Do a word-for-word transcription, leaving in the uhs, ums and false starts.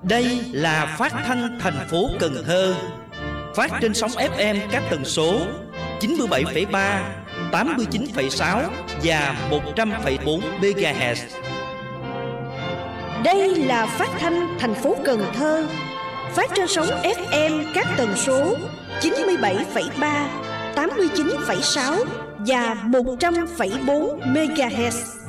Đây là phát thanh thành phố Cần Thơ, phát trên sóng ép em các tần số chín mươi bảy phẩy ba, tám mươi chín phẩy sáu và một trăm phẩy bốn mê ga héc. Đây là phát thanh thành phố Cần Thơ, phát trên sóng ép em các tần số chín mươi bảy phẩy ba, tám mươi chín phẩy sáu và một trăm phẩy bốn mê ga héc.